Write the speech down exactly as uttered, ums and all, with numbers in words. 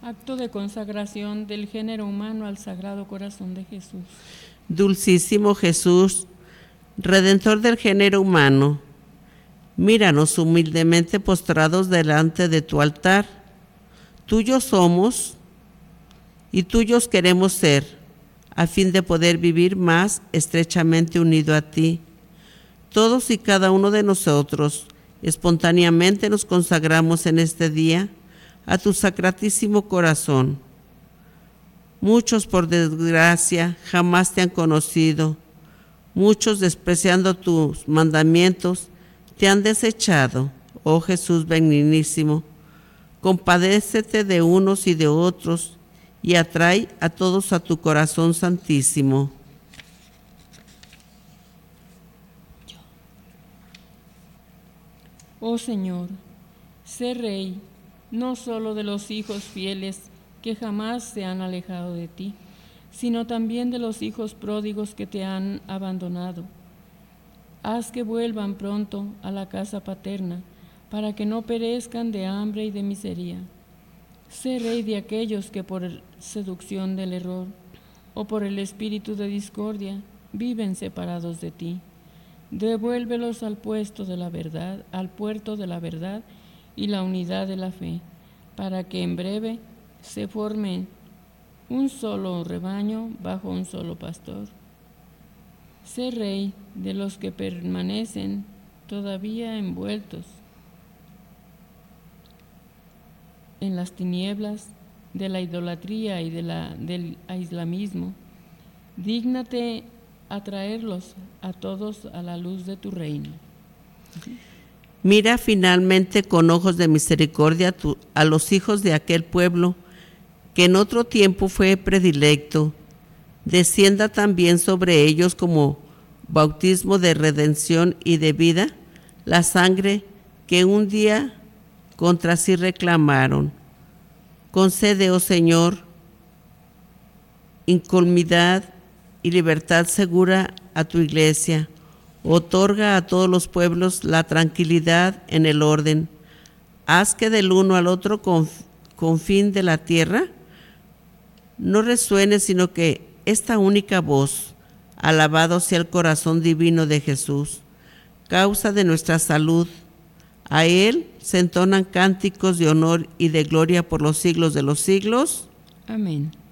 Acto de consagración del género humano al Sagrado Corazón de Jesús. Dulcísimo Jesús, Redentor del género humano, míranos humildemente postrados delante de tu altar. Tuyos somos y tuyos queremos ser, a fin de poder vivir más estrechamente unido a ti. Todos y cada uno de nosotros espontáneamente nos consagramos en este día a tu sacratísimo corazón. Muchos, por desgracia, jamás te han conocido. Muchos, despreciando tus mandamientos, te han desechado. Oh Jesús benignísimo, compadécete de unos y de otros y atrae a todos a tu corazón santísimo. Oh Señor, sé Rey, no solo de los hijos fieles que jamás se han alejado de ti, sino también de los hijos pródigos que te han abandonado. Haz que vuelvan pronto a la casa paterna, para que no perezcan de hambre y de miseria. Sé Rey de aquellos que por seducción del error o por el espíritu de discordia viven separados de ti. Devuélvelos al puesto de la verdad, al puerto de la verdad y la unidad de la fe, para que en breve se formen un solo rebaño bajo un solo pastor. Sé Rey de los que permanecen todavía envueltos en las tinieblas de la idolatría y de la, del aislamismo. Dígnate atraerlos a todos a la luz de tu reino. Mira finalmente con ojos de misericordia tu, a los hijos de aquel pueblo que en otro tiempo fue predilecto. Descienda también sobre ellos como bautismo de redención y de vida la sangre que un día contra sí reclamaron. Concede, oh Señor, incolmidad y libertad segura a tu iglesia. Otorga a todos los pueblos la tranquilidad en el orden. Haz que del uno al otro conf- confín de la tierra no resuene, sino que esta única voz, alabado sea el corazón divino de Jesús, causa de nuestra salud. A él se entonan cánticos de honor y de gloria por los siglos de los siglos. Amén.